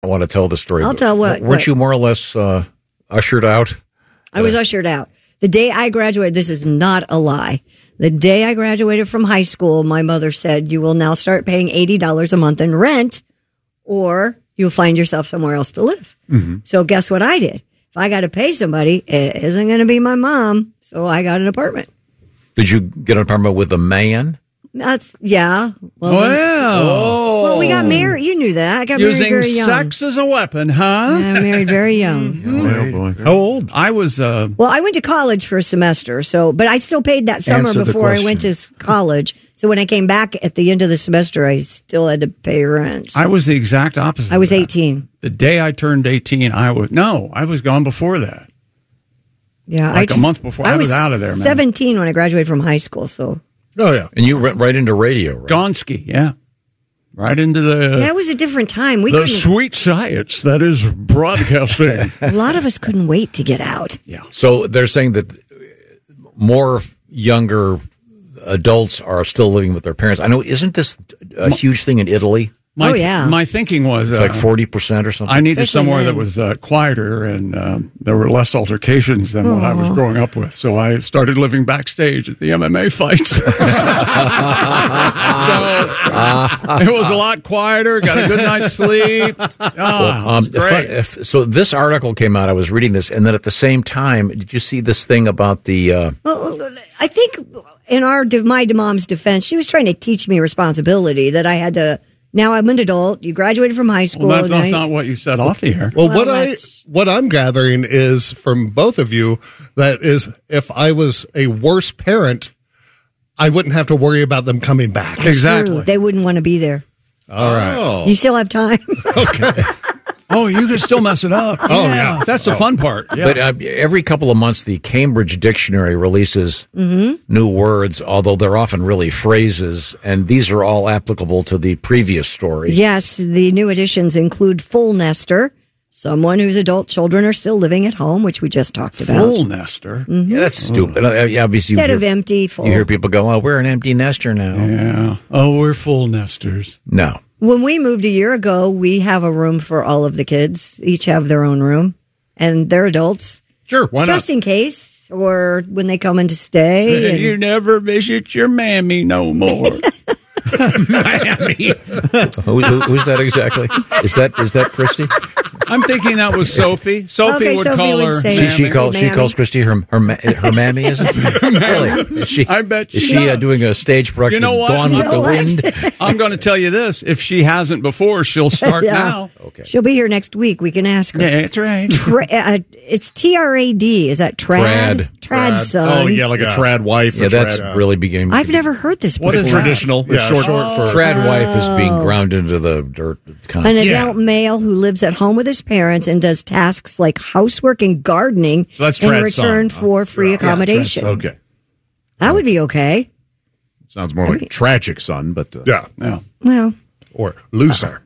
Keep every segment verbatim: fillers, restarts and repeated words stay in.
I want to tell the story. I'll tell what. Weren't what? you more or less uh, ushered out? I was ushered out. The day I graduated, this is not a lie. The day I graduated from high school, my mother said, you will now start paying eighty dollars a month in rent, or you'll find yourself somewhere else to live. Mm-hmm. So guess what I did? If I got to pay somebody, it isn't going to be my mom. So I got an apartment. Did you get an apartment with a man? That's, yeah. Well, Well, well, we got married. You knew that. I got using married very young. sex as a weapon, huh? Yeah, I married very young. Oh, boy. How old? I was, uh, Well, I went to college for a semester, so but I still paid that summer Answer the before I went to question. s- college. So when I came back at the end of the semester, I still had to pay rent. I was the exact opposite. I was of that. eighteen. The day I turned eighteen, I was, no, I was gone before that. Yeah, Like I, a month before. I was out of there, man. Seventeen when I graduated from high school. So Oh, yeah. And you went right into radio, right? Gonski, yeah. Right into the, that was a different time. We the couldn't. sweet science that is broadcasting. A lot of us couldn't wait to get out. Yeah. So they're saying that more younger adults are still living with their parents. I know, isn't this a huge thing in Italy? My, Oh, yeah. My thinking was It's uh, like forty percent or something. I needed Especially somewhere then. that was uh, quieter and uh, there were less altercations than what I was growing up with. So I started living backstage at the M M A fights. so it was a lot quieter. Got a good night's sleep. Ah, Um, it was great. if, if, so this article came out. I was reading this, and then at the same time, did you see this thing about the? Uh, Well, I think in our my mom's defense, she was trying to teach me responsibility that I had to. Now I'm an adult. You graduated from high school. well, that's, and that's I- not what you said off the air. Well, Well, what I that's- what I'm gathering is from both of you that is if I was a worse parent, I wouldn't have to worry about them coming back. It's Exactly. true. They wouldn't want to be there. All right. You still have time. Oh, you can still mess it up. Oh, yeah. That's the fun part. Yeah. But uh, every couple of months, the Cambridge Dictionary releases new words, although they're often really phrases, and these are all applicable to the previous story. Yes, the new additions include full nester, someone whose adult children are still living at home, which we just talked about. Full nester. Yeah, that's stupid. Uh, yeah, obviously, Instead you of hear, empty, full. you hear people go, "Oh, we're an empty nester now." Yeah. Oh, we're full nesters. No. When we moved a year ago, we have a room for all of the kids. Each have their own room, and they're adults. Sure, why Just not? in case, or when they come in to stay. and- You never visit your mammy no more. Who, who, who's that exactly? Is that is that Christy? I'm thinking that was Sophie. Sophie Okay, would Sophie call would her. say- She, she mammy. calls she Mammy. calls Christy her her, ma- her mammy, isn't it? Really? Is she, I bet is she she uh, does. doing a stage production You know of what? Gone You with know the what? Wind? I'm going to tell you this. If she hasn't before, she'll start Yeah. now. Okay. She'll be here next week. We can ask her. Yeah, that's right. Tra- uh, it's T R A D. Is that trad? Trad. Trad, son. Oh, yeah, like a trad wife. Yeah, or that's trad, really beginning. I've never heard this before. What is that? traditional. It's Yeah, short, short for Trad wife is being ground into the dirt. An constantly. adult male who lives at home with his parents and does tasks like housework and gardening So that's in trad return son. for free Yeah, accommodation. Okay. That would be okay. Sounds more like tragic, son, but uh, Yeah. Yeah. Well, Or loser.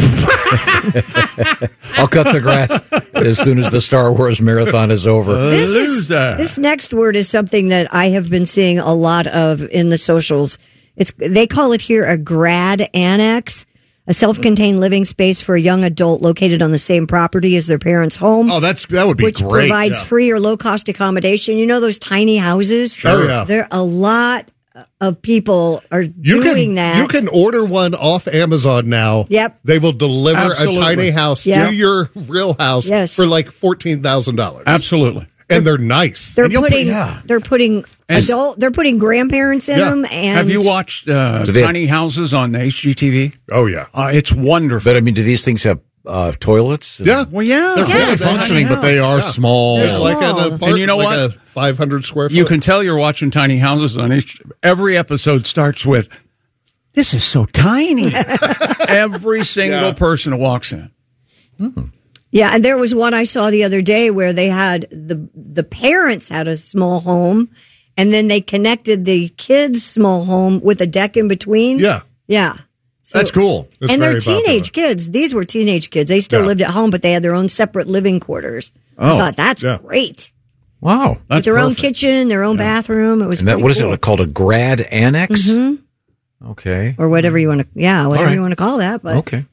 I'll cut the grass as soon as the Star Wars marathon is over. this, is, loser. this next word is something that I have been seeing a lot of in the socials. It's they call it here a grad annex, a self-contained living space for a young adult located on the same property as their parents' home. Oh, that's that would be which great. provides Yeah. free or low cost accommodation. You know those tiny houses? Sure. Yeah. There a lot of people are You doing can that. you can order one off Amazon now. Yep. They will deliver Absolutely. a tiny house Yep. to your real house Yes. for like fourteen thousand dollars. Absolutely. And they're nice. They're And you'll putting put- yeah. they're putting And- adult they're putting grandparents in Yeah. them and Have you watched uh, Do they- Tiny Houses on H G T V? Oh yeah. Uh, it's wonderful. But I mean, do these things have uh, toilets? Yeah. Well, yeah. they're fully Yes. functioning, but they are small. It's like an small. apartment, And you know like what? a five hundred square foot. You can tell you're watching Tiny Houses on H. Every episode starts with, "This is so tiny." Every single Yeah. person who walks in. Yeah, and there was one I saw the other day where they had the the parents had a small home and then they connected the kids' small home with a deck in between. Yeah. Yeah. So- That's cool. It's and they're very popular. teenage kids. These were teenage kids. They still Yeah. lived at home, but they had their own separate living quarters. I Oh, thought that's yeah. great. Wow. That's With their own perfect. kitchen, their own bathroom. It was And that, pretty what is cool. it called? A grad annex? Mm-hmm. Okay. Or whatever you want to, yeah, whatever All right. you want to call that. But Okay.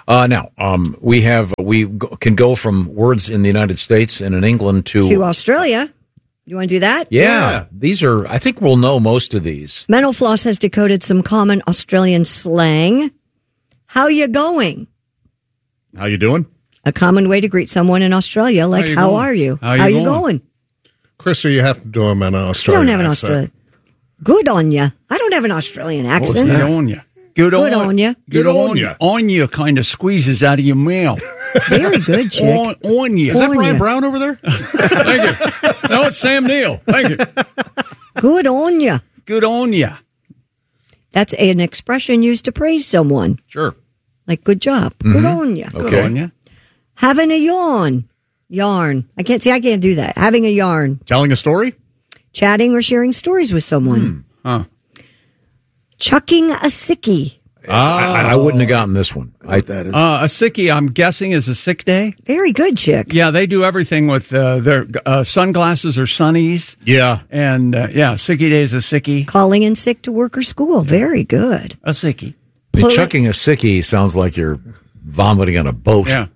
Uh, now, um, we have we go, can go from words in the United States and in England to To Australia. You want to do that? Yeah, yeah, these are. I think we'll know most of these. Mental Floss has decoded some common Australian slang. How you going? How you doing? A common way to greet someone in Australia, like, how, how are you? How, how you, you going? going? Krista, you have to do them in an Australian I don't have an accent. Australian. Good on you. I don't have an Australian accent. Good on you. Good, Good on, on ya. Good, Good on on you. ya. On you kind of squeezes out of your mouth. Very good, chick. on, on you. Is that On Brian ya. Brown over there? Thank you. No, it's Sam Neill. Thank you. Good on you. Good on you. That's an expression used to praise someone. Sure. Like, good job. Good on you. Good Okay. on you. Having a yawn. Yarn. I can't see, I can't do that. Having a yarn. Telling a story? Chatting or sharing stories with someone. Huh. Chucking a sickie. I, I wouldn't have gotten this one. I, that is. Uh, a sickie, I'm guessing, is a sick day. Very good, chick. Yeah, they do everything with uh, their uh, sunglasses or sunnies. Yeah. And, uh, yeah, sickie day is a sickie. Calling in sick to work or school. Very good. A sickie. I mean, Pull it- chucking a sickie sounds like you're vomiting on a boat. Yeah.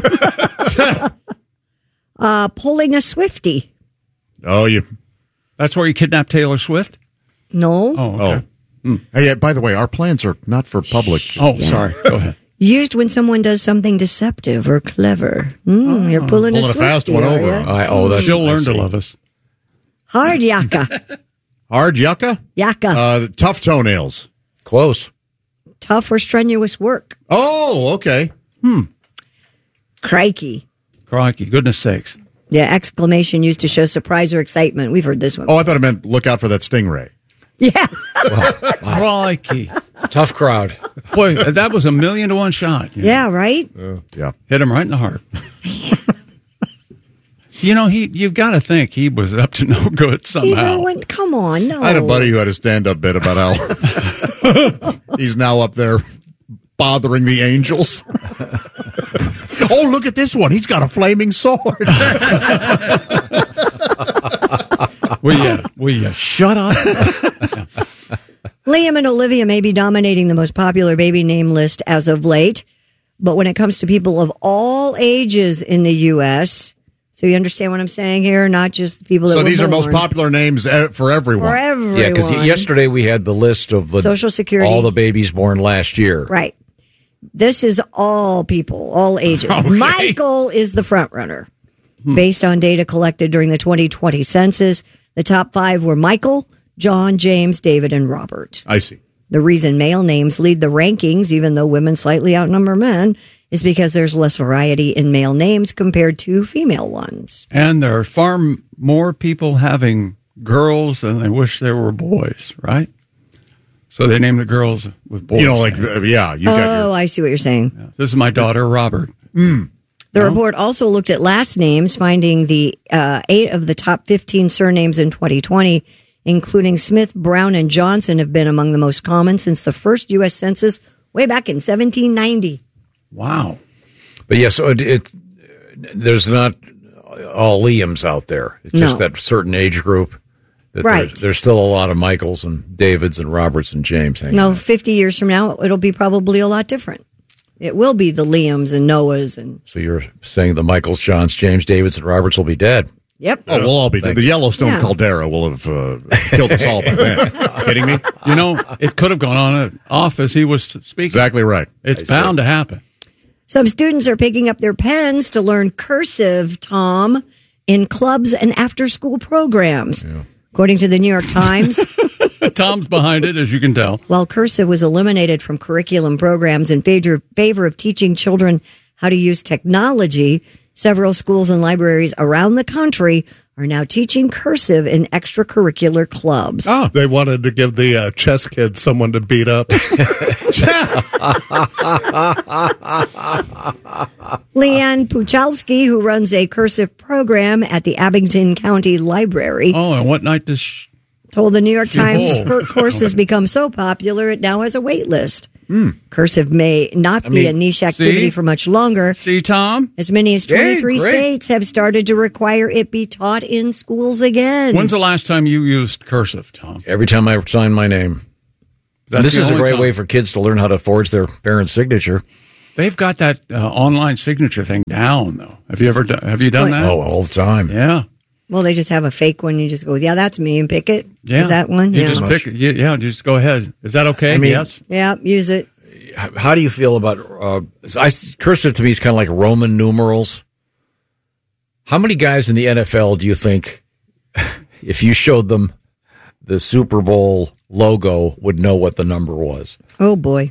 Uh, pulling a swifty. Oh, you. That's where you kidnap Taylor Swift? No. Oh, Oh. okay. Hey, uh, by the way, our plans are not for public. Oh, sorry. Go ahead. Used when someone does something deceptive or clever. Mm, You're pulling, Pulling a a fast swifty, one are over. ya? I, oh, that's She'll I learn to see. love us. Hard yakka. Hard yucca? Yakka. Uh, tough toenails. Close. Tough or strenuous work. Oh, okay. Crikey. Crikey. Goodness sakes. Yeah, exclamation used to show surprise or excitement. We've heard this one. Oh, I thought it meant look out for that stingray. Yeah. Crikey. It's a tough crowd. Boy, that was a million to one shot. you know. Yeah, right? Yeah. Hit him right in the heart. You know, he. You've got to think he was up to no good Steve somehow. Irwin, come on, no. I had a buddy who had a stand-up bit about how he's now up there bothering the angels. Oh, look at this one. He's got a flaming sword. Will you, will you shut up? Liam and Olivia may be dominating the most popular baby name list as of late, but when it comes to people of all ages in the U S, so you understand what I'm saying here? Not just the people that So were these are most born. popular names uh, for everyone. For everyone. Yeah, because yesterday we had the list of the Social Security. all the babies born last year. Right. This is all people, all ages. Okay. Michael is the front runner. Based on data collected during the twenty twenty census, the top five were Michael, John, James, David, and Robert. I see. The reason male names lead the rankings, even though women slightly outnumber men, is because there's less variety in male names compared to female ones. And there are far m- more people having girls than they wish there were boys, right? So they named the girls with boys. You know, like, names. uh, yeah, you Oh, got your... I see what you're saying. This is my daughter, Robert. The report also looked at last names, finding the uh, eight of the top fifteen surnames in twenty twenty, including Smith, Brown, and Johnson, have been among the most common since the first U S Census way back in seventeen ninety. Wow. But yeah, so it, it there's not all Liams out there. It's just No. that certain age group. That Right. There's, there's still a lot of Michaels and Davids and Roberts and James hanging No, out. fifty years from now, it'll be probably a lot different. It will be the Liams and Noahs and, So you're saying the Michaels, Johns, James, Davids, and Roberts will be dead? yep. Oh, we'll all be dead. The Yellowstone Yeah. caldera will have uh, killed us all by then. Kidding me? You know, it could have gone on and off as he was speaking. Exactly right. It's bound to happen. Some students are picking up their pens to learn cursive, Tom, in clubs and after-school programs. According to the New York Times, Tom's behind it, as you can tell. while cursive was eliminated from curriculum programs in favor, favor of teaching children how to use technology, several schools and libraries around the country are now teaching cursive in extracurricular clubs. Oh, they wanted to give the uh, chess kid someone to beat up. Leanne Puchalski, who runs a cursive program at the Abington County Library, Oh, and what night does sh- told the New York Times Oh. her course has become so popular it now has a wait list. Cursive may not be mean, a niche activity see? for much longer. see, Tom? As many as twenty-three great. states have started to require it be taught in schools again. When's the last time you used cursive, Tom? Every time I sign my name. That's this the is a only great time. way for kids to learn how to forge their parents' signature. They've got that uh, online signature thing down, though. Have you ever done, have you done What? that? Oh, all the time. Yeah. Well, they just have a fake one. You just go, yeah, that's me, and pick it. Yeah. Is that one? You yeah. just pick it. Yeah, yeah, you just go ahead. Is that okay? I mean- yes. Yeah, use it. How do you feel about uh, I, cursive? To me is kind of like Roman numerals. How many guys in the N F L do you think, if you showed them the Super Bowl logo, would know what the number was? Oh, boy.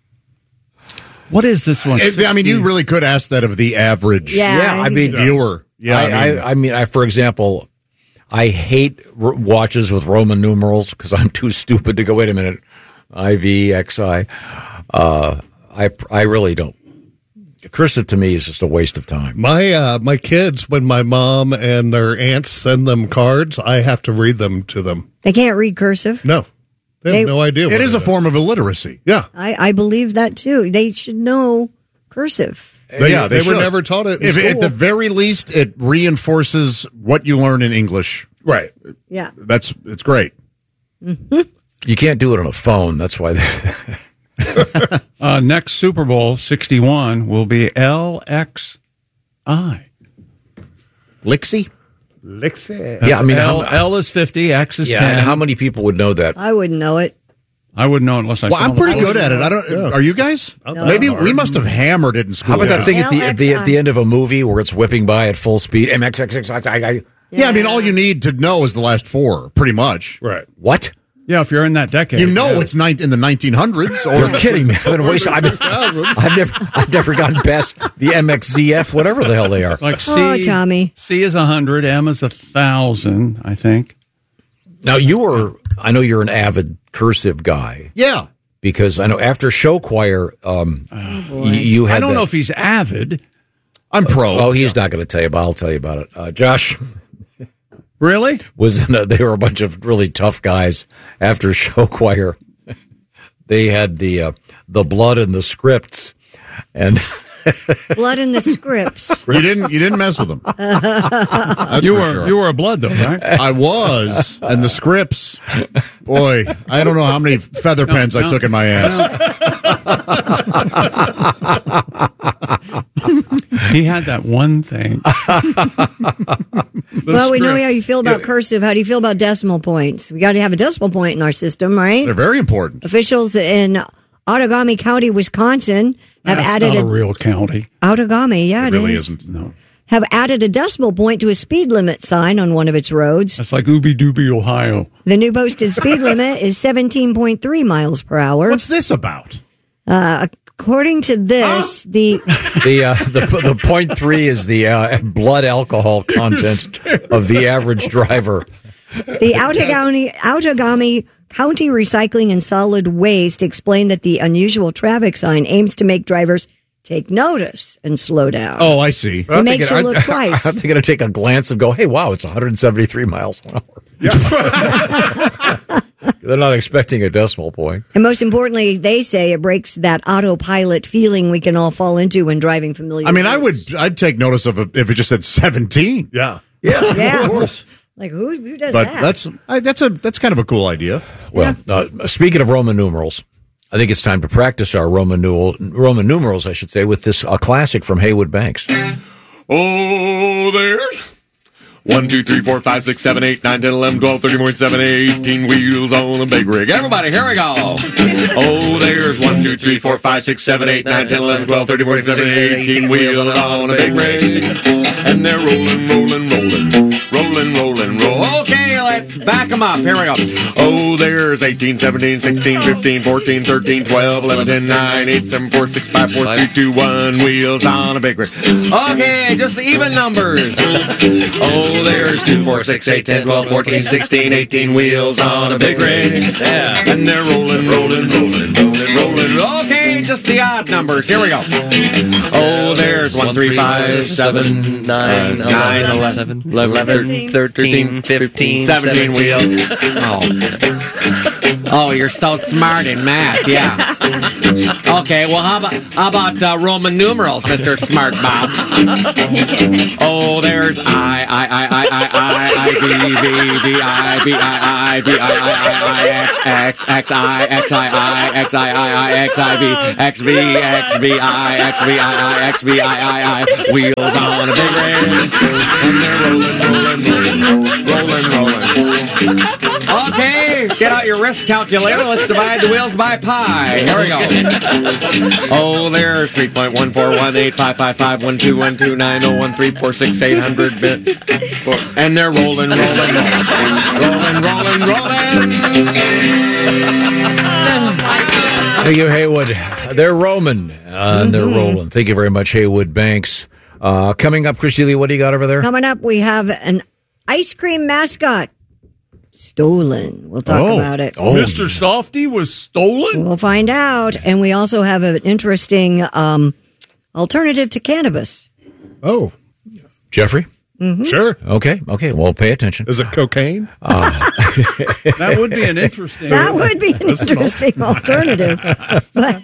What is this one? It- I mean, you really could ask that of the average Yeah. Yeah, I mean, viewer. Yeah, I, I mean, I, I mean, I, for example, I hate r- watches with Roman numerals because I'm too stupid to go, wait a minute, I V X I. Uh, I, I really don't. Cursive to me is just a waste of time. My uh, my kids, when my mom and their aunts send them cards, I have to read them to them. They can't read cursive. No, they have They- no idea. it what is a form of illiteracy. Yeah, I, I believe that, too. They should know cursive. they, yeah, they, were should. never taught it. In If school. at the very least it reinforces what you learn in English, right. Yeah. that's it's great. You can't do it on a phone. That's why. They, Uh, next Super Bowl sixty-one will be L X I. Lixie? Lixie. yeah, I mean, L, how, L is fifty, X is yeah, ten. and how many people would know that? I wouldn't know it. I wouldn't know unless I Well, saw I'm the pretty poster. good at it. I don't. Are you guys? Maybe we must have hammered it in school. How about that thing at the, at the at the L X I. end of a movie where it's whipping by at full speed? M X X X I I. Yeah, I mean, all you need to know is the last four, pretty much. Right. What? Yeah, if you're in that decade. You know it's ni- in the nineteen hundreds. Or You're kidding me! I've been wasting. I've, been, I've never, I've never gotten past the M X Z F, whatever the hell they are. Like C, Oh, Tommy. C is one hundred, M is one thousand, I think. Now you were, I know you're an avid cursive guy Yeah. because I know after show choir, um, you, you had. I don't that- know if he's avid. I'm pro. Oh, he's not going to tell you, but I'll tell you about it. Uh, Josh Really? was. In a, they were a bunch of really tough guys after show choir. They had the uh, the blood and the scripts, and Blood in the scripts. You didn't. You didn't mess with them. That's You for were sure. you were a blood, though, right? I was, and the scripts. Boy, I don't know how many feather pens I no. took in my ass. He had that one thing. The Well, we know script. how you feel about cursive. How do you feel about decimal points? We got to have a decimal point in our system, right? They're very important. Officials in Outagamie County, Wisconsin, have That's added not a, a real county. Outagamie, yeah, It it really is. isn't. No. Have added a decimal point to a speed limit sign on one of its roads. That's like Ooby Dooby, Ohio. The new posted speed limit is seventeen point three miles per hour. What's this about? According to this, the the uh, the the point three is the uh, blood alcohol content of the average driver. The Outagamie, Outagamie County Recycling and Solid Waste explained that the unusual traffic sign aims to make drivers take notice and slow down. Oh, I see. It makes you look I'm twice. going to take a glance and go, "Hey, wow, it's one hundred seventy-three miles an hour." They're not expecting a decimal point. And most importantly, they say it breaks that autopilot feeling we can all fall into when driving familiar I mean, I roads. would. I'd take notice of it if it just said seventeen. Yeah. Yeah. Of course. Like, who, who does But that? that's I, that's a that's kind of a cool idea. Well, uh, speaking of Roman numerals, I think it's time to practice our Roman, nu- Roman numerals, I should say, with this uh, classic from Haywood Banks. Oh, there's one, two, three, four, five, six, seven, eight, nine, ten, eleven, twelve, thirteen, fourteen, seventeen, eighteen wheels on a big rig. Everybody, here we go. Oh, there's one, two, three, four, five, six, seven, eight, nine, ten, eleven, twelve, thirteen, fourteen, seventeen, eighteen wheels on a big rig. And they're rolling, rolling, rolling, rolling, rolling, roll. Okay, let's back them up. Here we go. Oh, there's eighteen, seventeen, sixteen, fifteen, fourteen, thirteen, twelve, eleven, ten, nine, eight, seven, four, six, five, four, three, two, one wheels on a big rig. Okay, just even numbers. Oh, there's two, four, six, eight, ten, twelve, fourteen, sixteen, eighteen wheels on a big rig. Yeah. And they're rolling, rolling, rolling, rolling, rolling. Okay, just the odd numbers. Here we go. Oh, there's one, three, five, seven, nine, nine, eleven, eleven, thirteen, fifteen, seventeen wheels. Oh. Oh, you're so smart in math. Yeah. Okay, well, how about how about uh, Roman numerals, Mister Smart Bob? Oh, there's I, I, I, I, I, I, I, V, V, V, I, V, I, I, V, I, I, I, X, X, X, I, X, I, I, X, I, I, I, X, I, V, X, V, X, V, I, X, V, I, I, X, V, I, I, I, wheels on a big rig, and they're rolling, rolling, rolling, rolling, rolling. Okay, get out your wrist calculator. Let's divide the wheels by pi. Here we go. Oh, there's three point one four one eight five five five one two one two nine zero one three four six eight hundred bit. And they're rolling, rolling, rolling, rolling, rolling, rolling. Thank you, Haywood. They're Roman, uh, and they're rolling. Thank you very much, Haywood Banks. Uh, coming up, Christy Lee, what do you got over there? Coming up, we have an ice cream mascot stolen. We'll talk Oh. about it. Oh, Mister Softy was stolen? We'll find out. And we also have an interesting um, alternative to cannabis. Oh, Jeffrey? sure. Okay, okay. Well, pay attention. Is it cocaine? That would be an interesting. That would be an interesting alternative. But,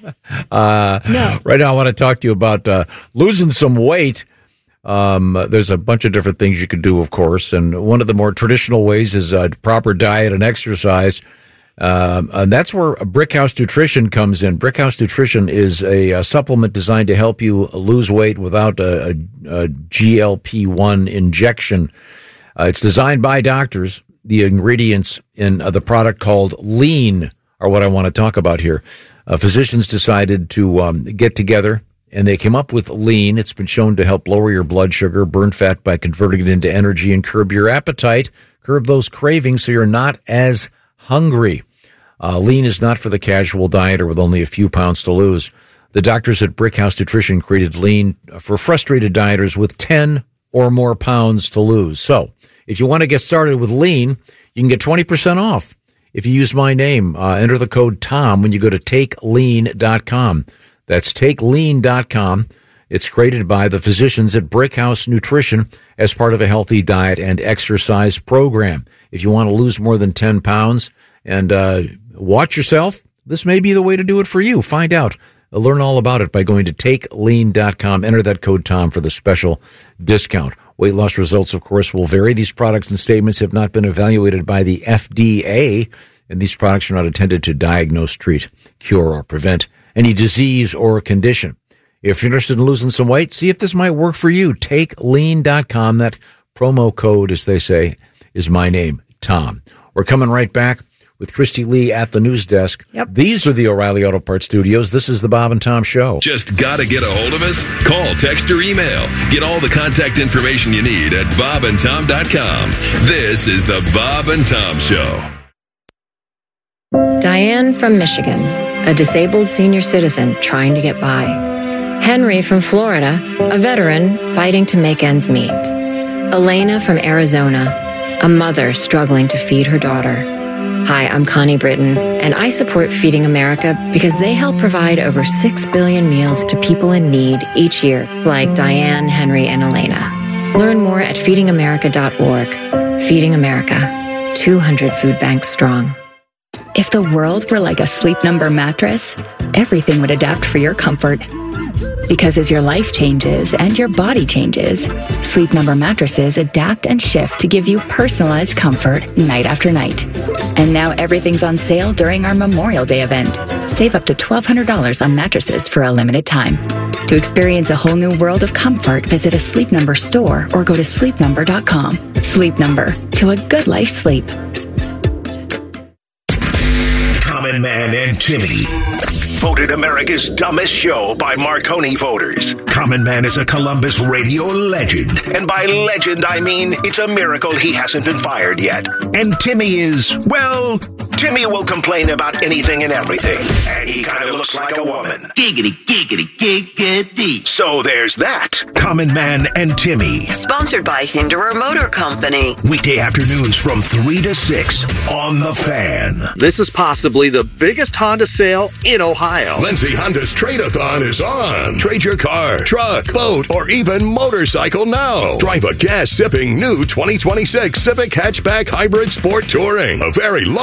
no. Right now, I want to talk to you about uh, losing some weight. Um, there's a bunch of different things you can do, of course, and one of the more traditional ways is uh, proper diet and exercise. Um, and that's where Brickhouse Nutrition comes in. Brickhouse Nutrition is a, a supplement designed to help you lose weight without a, a, a G L P one injection. Uh, it's designed by doctors. The ingredients in uh, the product called Lean are what I want to talk about here. Uh, physicians decided to um, get together, and they came up with Lean. It's been shown to help lower your blood sugar, burn fat by converting it into energy, and curb your appetite, curb those cravings so you're not as hungry. Uh, Lean is not for the casual dieter with only a few pounds to lose. The doctors at Brickhouse Nutrition created Lean for frustrated dieters with ten or more pounds to lose. So if you want to get started with Lean, you can get twenty percent off. If you use my name, uh, enter the code TOM when you go to take lean dot com. That's take lean dot com. It's created by the physicians at Brickhouse Nutrition as part of a healthy diet and exercise program. If you want to lose more than ten pounds and uh, watch yourself, this may be the way to do it for you. Find out. Learn all about it by going to take lean dot com. Enter that code TOM for the special discount. Weight loss results, of course, will vary. These products and statements have not been evaluated by the F D A, and these products are not intended to diagnose, treat, cure, or prevent any disease or condition. If you're interested in losing some weight, see if this might work for you. take lean dot com. That promo code, as they say, is my name, Tom. We're coming right back with Christy Lee at the news desk. Yep. These are the O'Reilly Auto Parts Studios. This is the Bob and Tom Show. Just gotta get a hold of us? Call, text, or email. Get all the contact information you need at bob and tom dot com. This is the Bob and Tom Show. Diane from Michigan, a disabled senior citizen trying to get by. Henry from Florida, a veteran fighting to make ends meet. Elena from Arizona, a mother struggling to feed her daughter. Hi, I'm Connie Britton, and I support Feeding America because they help provide over six billion meals to people in need each year, like Diane, Henry, and Elena. Learn more at feeding america dot org. Feeding America, two hundred food banks strong. If the world were like a Sleep Number mattress, everything would adapt for your comfort. Because as your life changes and your body changes, Sleep Number mattresses adapt and shift to give you personalized comfort night after night. And now everything's on sale during our Memorial Day event. Save up to twelve hundred dollars on mattresses for a limited time. To experience a whole new world of comfort, visit a Sleep Number store or go to sleep number dot com. Sleep Number, to a good life sleep. Common Man and Timmy. Voted America's dumbest show by Marconi voters. Common Man is a Columbus radio legend. And by legend, I mean it's a miracle he hasn't been fired yet. And Timmy is, well, Timmy will complain about anything and everything. And he kind of looks like a woman. Giggity, giggity, giggity. So there's that. Common Man and Timmy. Sponsored by Hinderer Motor Company. Weekday afternoons from three to six on The Fan. This is possibly the biggest Honda sale in Ohio. Lindsay Honda's Trade-a-thon is on. Trade your car, truck, boat, or even motorcycle now. Drive a gas-sipping new twenty twenty-six Civic Hatchback Hybrid Sport Touring. A very low two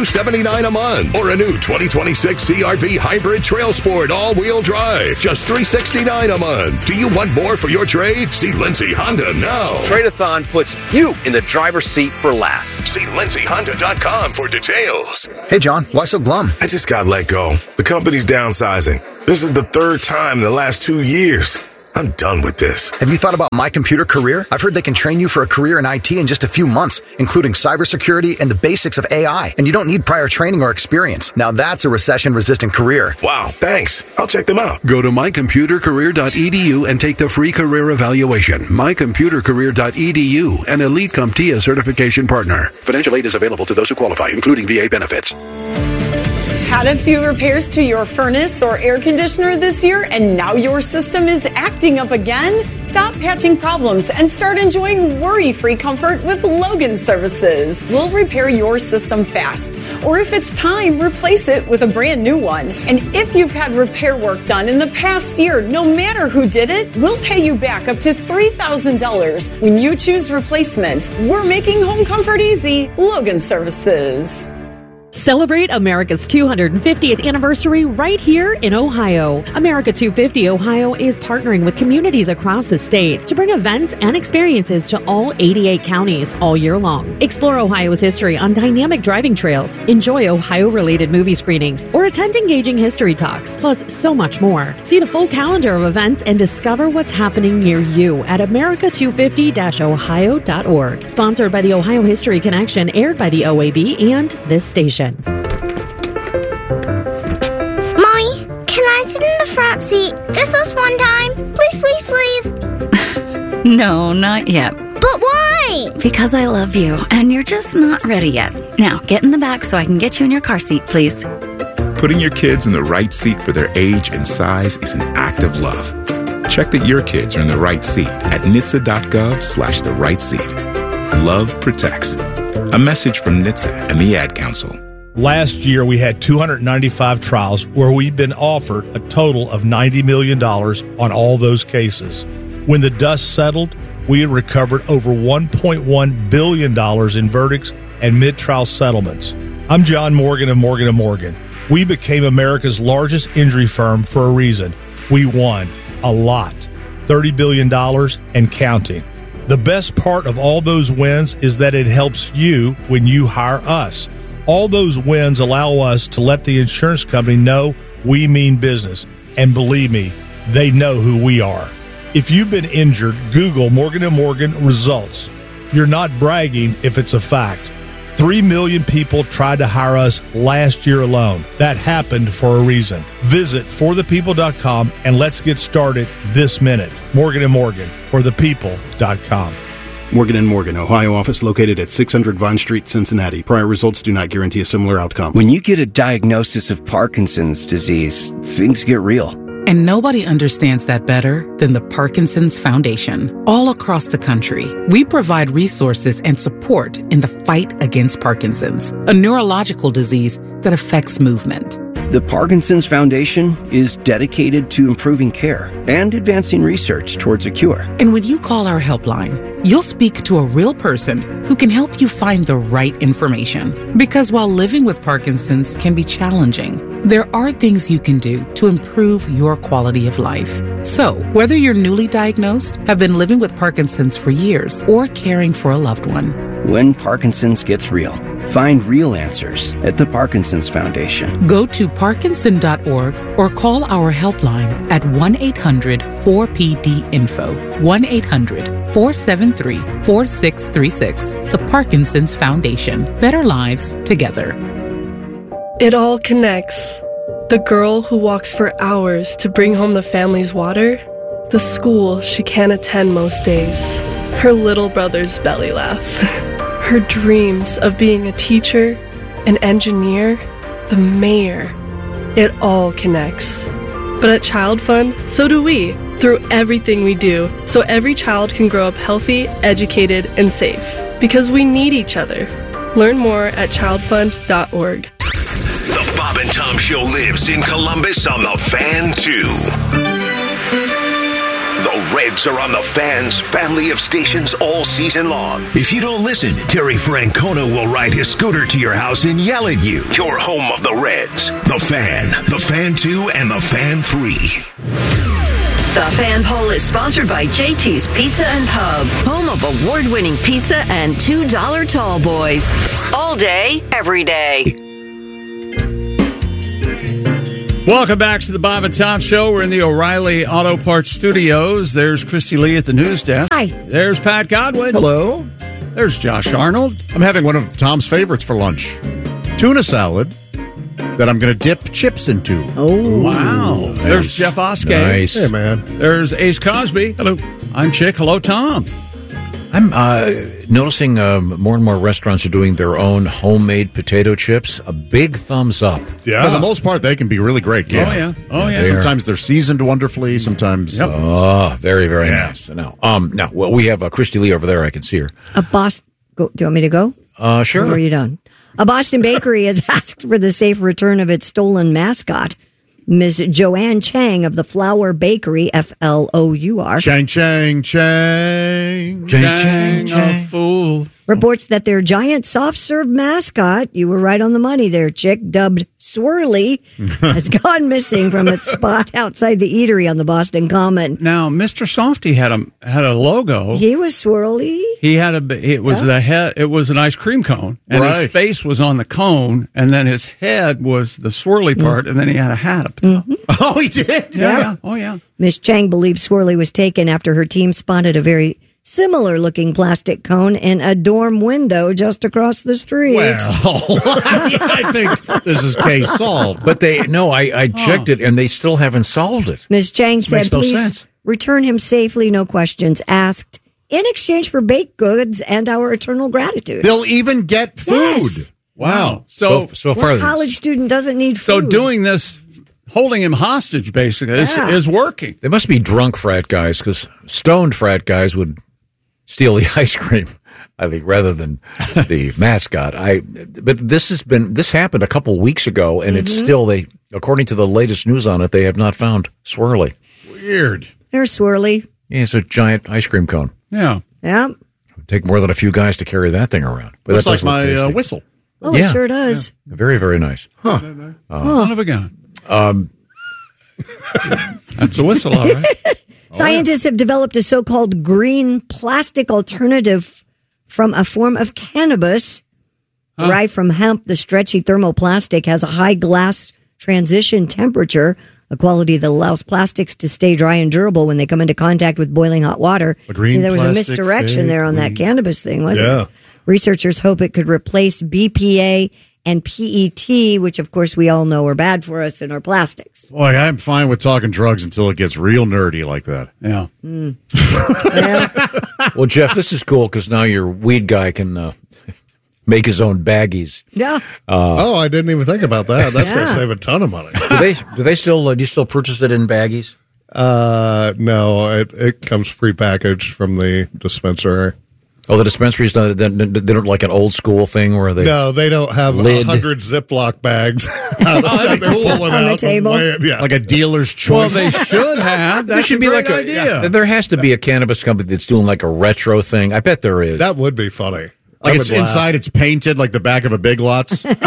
seventy-nine a month. Or a new twenty twenty-six C R V Hybrid Trail Sport all-wheel drive, just three sixty-nine a month. Do you want more for your trade? See Lindsay Honda now. Trade-a-thon puts you in the driver's seat for less. See lindsay honda dot com for details. Hey, John, why so glum? I just got let go. The company's downsizing. This is the third time in the last two years. I'm done with this. Have you thought about My Computer Career? I've heard they can train you for a career in I T in just a few months, including cybersecurity and the basics of A I. And you don't need prior training or experience. Now that's a recession-resistant career. Wow, thanks. I'll check them out. Go to my computer career dot e d u and take the free career evaluation. my computer career dot e d u, an Elite CompTIA certification partner. Financial aid is available to those who qualify, including V A benefits. Had a few repairs to your furnace or air conditioner this year and now your system is acting up again? Stop patching problems and start enjoying worry-free comfort with Logan Services. We'll repair your system fast. Or if it's time, replace it with a brand new one. And if you've had repair work done in the past year, no matter who did it, we'll pay you back up to three thousand dollars when you choose replacement. We're making home comfort easy. Logan Services. Celebrate America's two hundred fiftieth anniversary right here in Ohio. America two fifty Ohio is partnering with communities across the state to bring events and experiences to all eighty-eight counties all year long. Explore Ohio's history on dynamic driving trails, enjoy Ohio-related movie screenings, or attend engaging history talks, plus so much more. See the full calendar of events and discover what's happening near you at america two fifty dash ohio dot org. Sponsored by the Ohio History Connection, aired by the O A B and this station. Mommy, can I sit in the front seat just this one time? Please, please, please. No, not yet. But why? Because I love you, and you're just not ready yet. Now, get in the back so I can get you in your car seat, please. Putting your kids in the right seat for their age and size is an act of love. Check that your kids are in the right seat at N H T S A dot gov slash the right seat. Love protects. A message from N H T S A and the Ad Council. Last year, we had two hundred ninety-five trials where we've been offered a total of ninety million dollars on all those cases. When the dust settled, we had recovered over one point one billion dollars in verdicts and mid-trial settlements. I'm John Morgan of Morgan and Morgan. We became America's largest injury firm for a reason. We won a lot, thirty billion dollars and counting. The best part of all those wins is that it helps you when you hire us. All those wins allow us to let the insurance company know we mean business. And believe me, they know who we are. If you've been injured, Google Morgan and Morgan results. You're not bragging if it's a fact. Three million people tried to hire us last year alone. That happened for a reason. Visit for the people dot com and let's get started this minute. Morgan and Morgan, for the people dot com. Morgan and Morgan, Ohio office located at six hundred Vine Street, Cincinnati. Prior results do not guarantee a similar outcome. When you get a diagnosis of Parkinson's disease, things get real. And nobody understands that better than the Parkinson's Foundation. All across the country, we provide resources and support in the fight against Parkinson's, a neurological disease that affects movement. The Parkinson's Foundation is dedicated to improving care and advancing research towards a cure. And when you call our helpline, you'll speak to a real person who can help you find the right information. Because while living with Parkinson's can be challenging, there are things you can do to improve your quality of life. So, whether you're newly diagnosed, have been living with Parkinson's for years, or caring for a loved one, when Parkinson's gets real, find real answers at the Parkinson's Foundation. Go to parkinson dot org or call our helpline at one eight hundred four P D info, one eight hundred four seven three four six three six. The Parkinson's Foundation. Better lives together. It all connects. The girl who walks for hours to bring home the family's water, the school she can't attend most days, her little brother's belly laugh, her dreams of being a teacher, an engineer, the mayor. It all connects. But at Child Fund, so do we, through everything we do, so every child can grow up healthy, educated, and safe. Because we need each other. Learn more at child fund dot org. The Bob and Tom Show lives in Columbus on the Fan two. The Reds are on the Fan's family of stations all season long. If you don't listen, Terry Francona will ride his scooter to your house and yell at you. Your home of the Reds. The Fan, The Fan two, and The Fan three. The Fan Poll is sponsored by J T's Pizza and Pub, home of award-winning pizza and two dollar tall boys. All day, every day. Welcome back to the Bob and Tom Show. We're in the O'Reilly Auto Parts Studios. There's Christy Lee at the news desk. Hi. There's Pat Godwin. Hello. There's Josh Arnold. I'm having one of Tom's favorites for lunch. Tuna salad that I'm going to dip chips into. Oh. Wow. Nice. There's Jeff Oskey. Nice. Hey, man. There's Ace Cosby. Hello. I'm Chick. Hello, Tom. I'm uh, noticing um, more and more restaurants are doing their own homemade potato chips. A big thumbs up. Yeah. For the most part, they can be really great. Yeah. Oh, yeah. Oh, yeah. They sometimes are. They're seasoned wonderfully. Sometimes. Yep. Oh, very, very yeah. nice. Now, um, now well, we have uh, Christy Lee over there. I can see her. A Boston. Go, do you want me to go? Uh, sure. Or are you done? A Boston bakery has asked for the safe return of its stolen mascot. Miss Joanne Chang of the Flour Bakery, F L O U R. Chang, Chang, Chang. Chang, Chang, Chang. A fool. Reports that their giant soft-serve mascot, you were right on the money there, Chick, dubbed Swirly, has gone missing from its spot outside the eatery on the Boston Common. Now, Mister Softy had a had a logo. He was Swirly. He had a. It was yeah. the head. It was an ice cream cone, and right. his face was on the cone, and then his head was the swirly part, mm-hmm. and then he had a hat up top. Mm-hmm. Oh, he did. Yeah. yeah. Oh, yeah. Miss Chang believes Swirly was taken after her team spotted a very similar-looking plastic cone in a dorm window just across the street. Well, I think this is case solved. But they, no, I, I checked oh. it, and they still haven't solved it. Miz Chang this said, makes no please sense. return him safely, no questions asked, in exchange for baked goods and our eternal gratitude. They'll even get food. Yes. Wow. So, so, so what far, college student doesn't need food? So doing this, holding him hostage, basically, yeah. is, is working. They must be drunk frat guys, because stoned frat guys would steal the ice cream, I think, rather than the mascot. I, but this has been this happened a couple weeks ago, and mm-hmm. it's still they. According to the latest news on it, they have not found Swirly. Weird. There's Swirly. Yeah, it's a giant ice cream cone. Yeah, yeah. It would take more than a few guys to carry that thing around. But Looks like my uh, whistle. Oh, yeah. it sure does. Yeah. Very, very nice. Huh. Uh, Son of a gun. Um, That's a whistle, all right. Scientists have developed a so-called green plastic alternative from a form of cannabis huh? derived from hemp. The stretchy thermoplastic has a high glass transition temperature, a quality that allows plastics to stay dry and durable when they come into contact with boiling hot water. A green See, there was a plastic misdirection there on that cannabis thing, wasn't yeah. it? Researchers hope it could replace B P A and P E T, which, of course, we all know are bad for us in our plastics. Boy, I'm fine with talking drugs until it gets real nerdy like that. Yeah. Mm. yeah. Well, Jeff, this is cool because now your weed guy can uh, make his own baggies. Yeah. Uh, oh, I didn't even think about that. That's yeah. going to save a ton of money. do they? Do they still? Uh, do you still purchase it in baggies? Uh, no, it it comes prepackaged from the dispensary. Oh, the dispensaries don't, they don't like an old school thing where they no, they don't have a hundred Ziploc bags. oh, that'd be cool. On the table, it, yeah. like a dealer's choice. Well, they should have. That should be like a idea. Yeah, there has to be a cannabis company that's doing like a retro thing. I bet there is. That would be funny. Like it's laugh. Inside, it's painted like the back of a Big Lots. Oh,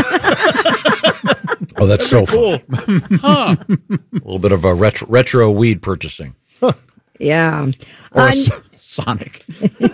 that's so cool. Huh. A little bit of a retro, retro weed purchasing. Huh. Yeah. Or uh, Sonic.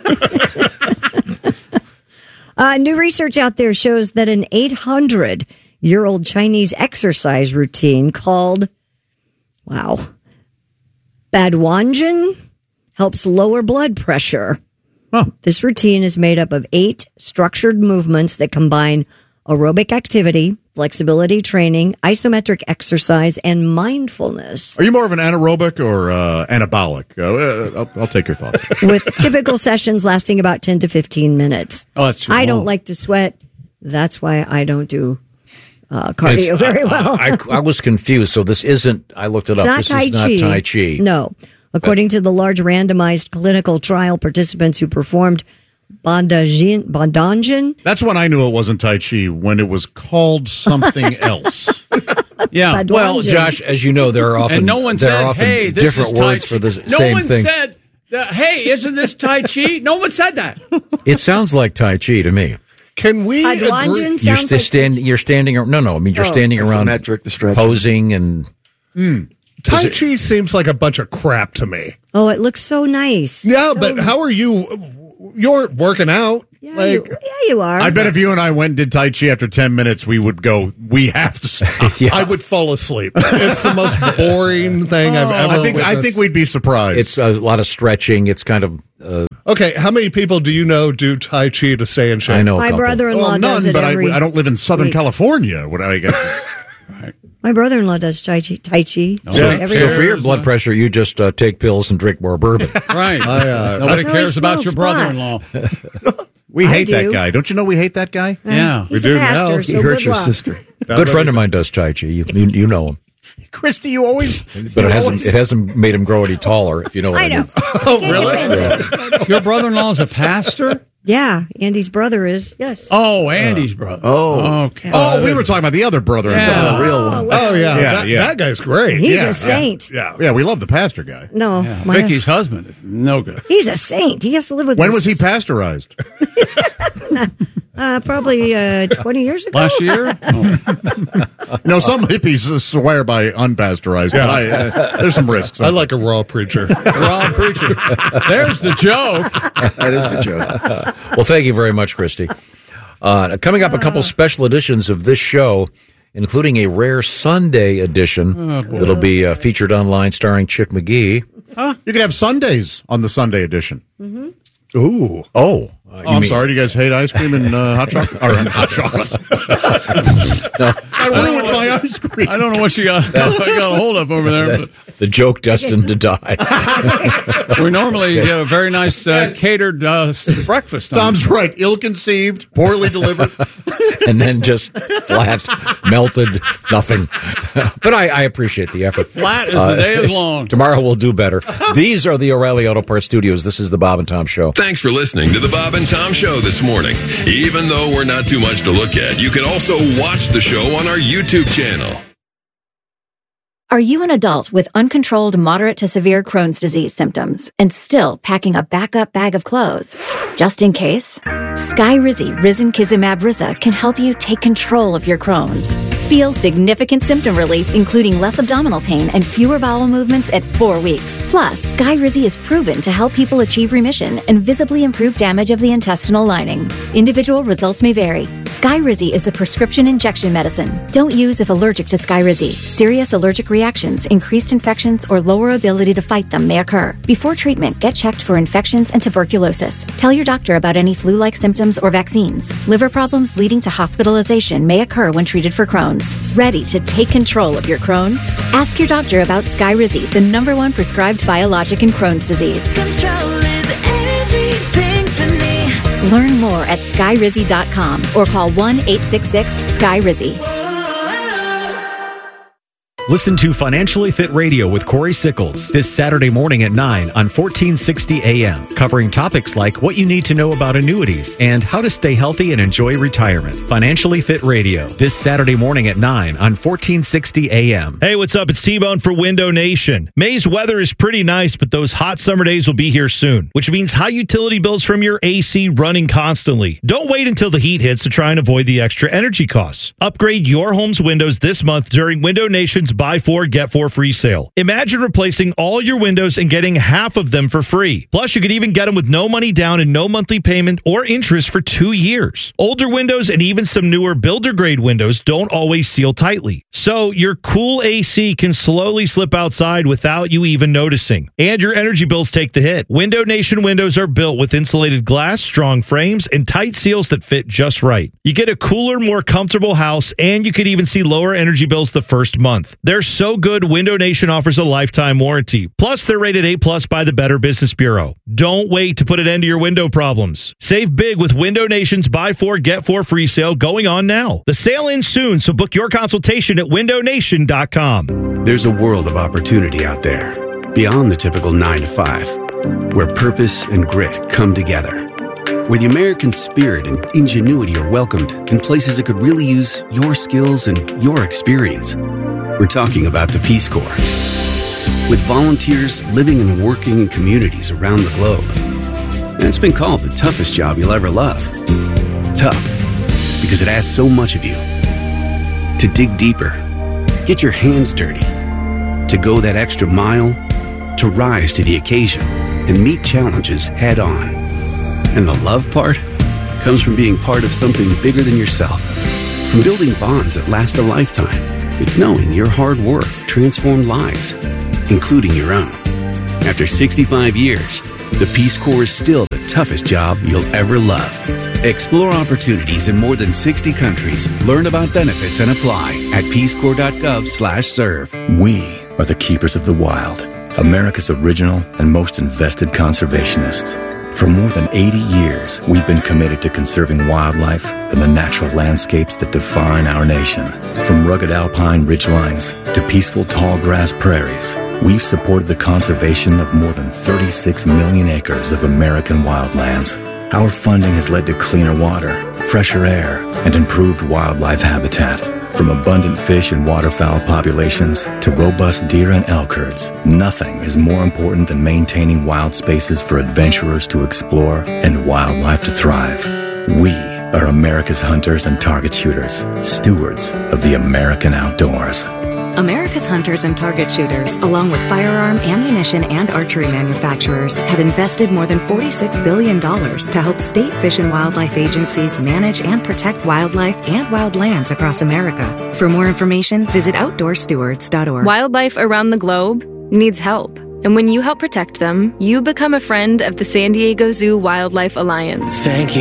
uh, new research out there shows that an eight hundred year old Chinese exercise routine called, wow, Badwanjin helps lower blood pressure. Huh. This routine is made up of eight structured movements that combine aerobic activity, flexibility training, isometric exercise, and mindfulness. Are you more of an anaerobic or uh, anabolic? Uh, I'll, I'll take your thoughts. With typical sessions lasting about ten to fifteen minutes. Oh, that's too I long. don't like to sweat. That's why I don't do uh, cardio it's, very well. I, I, I was confused. So this isn't, I looked it it's up. Not this tai is not chi. Tai Chi. No. According to the large randomized clinical trial, participants who performed Bandajin, Bandanjin. That's when I knew it wasn't Tai Chi, when it was called something else. Yeah. Badwanjin. Well, Josh, as you know, there are often, and no one there said, are often hey, this different is words Tai for the no same one thing. Said, Uh, hey, isn't this Tai Chi? No one said that. It sounds like Tai Chi to me. Can we Uh, agree? Guanjin You're sounds st- like stand, You're standing. ar- No, no. I mean, you're Oh. standing around, Isometric, the stretch. posing, and Mm. Tai Chi seems like a bunch of crap to me. Oh, it looks so nice. Yeah, So- but how are you? You're working out. Yeah, like, you, yeah, you are. I bet if you and I went and did Tai Chi after ten minutes, we would go, we have to stop. yeah. I would fall asleep. It's the most boring thing I've ever I think I witnessed. think we'd be surprised. it's a lot of stretching. It's kind of. Uh, Okay, how many people do you know do Tai Chi to stay in shape? I know. a My couple. brother-in-law well, does none, it but I, every I don't live in Southern week. California. What I guess. My brother-in-law does Tai Chi. Tai chi So, every so for your Cares, blood uh, pressure, you just uh, take pills and drink more bourbon. Right. I, uh, Nobody I- cares about your Smokes brother-in-law. We I hate that do. guy. Don't you know we hate that guy? Yeah. He's We a do pastor, now. so He hurt good your luck. sister. Good friend of mine does Tai Chi. You, you, you know him, Christy, you always. but it hasn't. It hasn't made him grow any taller. If you know what I, I know. mean. Oh, really? Your brother-in-law is a pastor? Yeah, Andy's brother is. Yes. Oh, Andy's brother. Oh. Okay. Oh, we were talking about the other brother. Yeah. The real one. Oh, yeah. Yeah, that, yeah. that guy's great. He's yeah, a saint. Yeah. Yeah, we love the pastor guy. No, Yeah. my- Vicky's husband is no good. he's a saint. He has to live with. When his- was he pasteurized? Uh, probably uh, twenty years ago. Last year? Oh. No, some hippies swear by unpasteurized. Yeah. But I, uh, there's some risks. I like a raw preacher. Raw preacher. There's the joke. That is the joke. Well, thank you very much, Christy. Uh, coming up, a couple special editions of this show, including a rare Sunday edition Oh, boy. that'll be uh, featured online, starring Chick McGee. You can have Sundays on the Sunday edition. Ooh. Oh, uh, Oh, I'm sorry. Do you guys hate ice cream and uh, hot chocolate? Or uh, hot chocolate? I ruined my ice cream. I don't know what you got, I got a hold of over there. But The joke destined to die. we normally get a very nice uh, catered uh, breakfast. on Tom's right. Ill-conceived, poorly delivered. And then just flat, melted, nothing. But I, I appreciate the effort. Flat as the day is long. Tomorrow we'll do better. These are the O'Reilly Auto Parts Studios. This is the Bob and Tom Show. Thanks for listening to the Bob and Tom Show this morning. Even though we're not too much to look at, you can also watch the show on our YouTube channel. Are you an adult with uncontrolled moderate to severe Crohn's disease symptoms and still packing a backup bag of clothes? Just in case, Skyrizi Risankizumab Riza can help you take control of your Crohn's. Feel significant symptom relief, including less abdominal pain and fewer bowel movements at four weeks. Plus, Skyrizi is proven to help people achieve remission and visibly improve damage of the intestinal lining. Individual results may vary. Skyrizi is a prescription injection medicine. Don't use if allergic to Skyrizi. Serious allergic reactions, increased infections, or lower ability to fight them may occur. Before treatment, get checked for infections and tuberculosis. Tell your doctor about any flu-like symptoms or vaccines. Liver problems leading to hospitalization may occur when treated for Crohn's. Ready to take control of your Crohn's? Ask your doctor about Skyrizi, the number one prescribed biologic in Crohn's disease. Control is everything to me. Learn more at skyrizi dot com or call one eight six six Skyrizi. Listen to Financially Fit Radio with Corey Sickles this Saturday morning at nine on fourteen sixty A M, covering topics like what you need to know about annuities and how to stay healthy and enjoy retirement. Financially Fit Radio this Saturday morning at nine on fourteen sixty A M. Hey, what's up? It's T-Bone for Window Nation. May's weather is pretty nice, but those hot summer days will be here soon, which means high utility bills from your A C running constantly. Don't wait until the heat hits to try and avoid the extra energy costs. Upgrade your home's windows this month during Window Nation's Buy Four, Get Four free sale. Imagine replacing all your windows and getting half of them for free. Plus, you could even get them with no money down and no monthly payment or interest for two years. Older windows and even some newer builder-grade windows don't always seal tightly. So, your cool A C can slowly slip outside without you even noticing. And your energy bills take the hit. Window Nation windows are built with insulated glass, strong frames, and tight seals that fit just right. You get a cooler, more comfortable house, and you could even see lower energy bills the first month. They're so good, Window Nation offers a lifetime warranty. Plus, they're rated A plus by the Better Business Bureau. Don't wait to put an end to your window problems. Save big with Window Nation's Buy Four, Get Four free sale going on now. The sale ends soon, so book your consultation at window nation dot com. There's a world of opportunity out there, beyond the typical nine to five, where purpose and grit come together, where the American spirit and ingenuity are welcomed in places that could really use your skills and your experience. We're talking about the Peace Corps. with volunteers living and working in communities around the globe. And it's been called the toughest job you'll ever love. Tough, because it asks so much of you. To dig deeper, get your hands dirty, to go that extra mile, to rise to the occasion and meet challenges head on. And the love part comes from being part of something bigger than yourself, from building bonds that last a lifetime. It's knowing your hard work transformed lives, including your own. After sixty-five years, the Peace Corps is still the toughest job you'll ever love. Explore opportunities in more than sixty countries. Learn about benefits and apply at peacecorps.gov slash serve. We are the keepers of the wild, America's original and most invested conservationists. For more than eighty years, we've been committed to conserving wildlife and the natural landscapes that define our nation. From rugged alpine ridgelines to peaceful tall grass prairies, we've supported the conservation of more than thirty-six million acres of American wildlands. Our funding has led to cleaner water, fresher air, and improved wildlife habitat. From abundant fish and waterfowl populations to robust deer and elk herds, nothing is more important than maintaining wild spaces for adventurers to explore and wildlife to thrive. We are America's hunters and target shooters, stewards of the American outdoors. America's hunters and target shooters, along with firearm, ammunition, and archery manufacturers, have invested more than forty-six billion dollars to help state fish and wildlife agencies manage and protect wildlife and wildlands across America. For more information, visit outdoor stewards dot org. Wildlife around the globe needs help. And when you help protect them, you become a friend of the San Diego Zoo Wildlife Alliance. Thank you.